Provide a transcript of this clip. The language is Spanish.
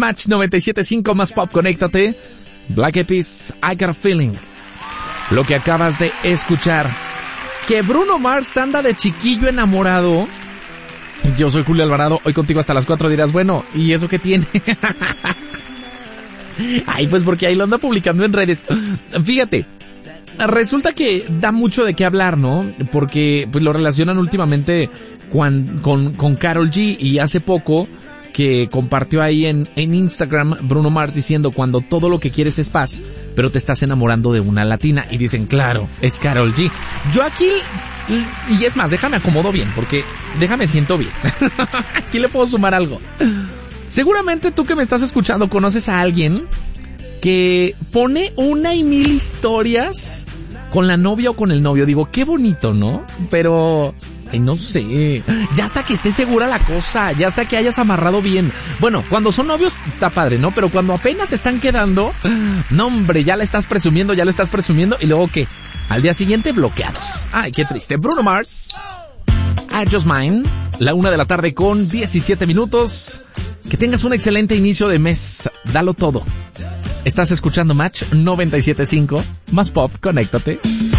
Match 97.5 más pop, conéctate. Black Eyed Peas, I Got a Feeling. Lo que acabas de escuchar. Que Bruno Mars anda de chiquillo enamorado. Yo soy Julio Alvarado, hoy contigo hasta las 4 dirás, bueno, ¿y eso qué tiene? Ay, pues porque ahí lo anda publicando en redes. Fíjate, resulta que da mucho de qué hablar, ¿no? Porque pues lo relacionan últimamente con Karol G, y hace poco que compartió ahí en Instagram Bruno Mars diciendo: cuando todo lo que quieres es paz, pero te estás enamorando de una latina. Y dicen, claro, es Karol G. Yo aquí, y es más, déjame acomodo bien, porque déjame siento bien. Aquí le puedo sumar algo. Seguramente tú que me estás escuchando conoces a alguien que pone una y mil historias con la novia o con el novio. Digo, qué bonito, ¿no? Pero ay, no sé, ya hasta que esté segura la cosa, ya hasta que hayas amarrado bien. Bueno, cuando son novios está padre, ¿no? Pero cuando apenas se están quedando, no hombre, ya lo estás presumiendo, y luego ¿qué? Al día siguiente bloqueados. Ay, qué triste. Bruno Mars, I Just Mine, 1:00 con 17 minutos. Que tengas un excelente inicio de mes, dalo todo. Estás escuchando Match 97.5, más pop, conéctate.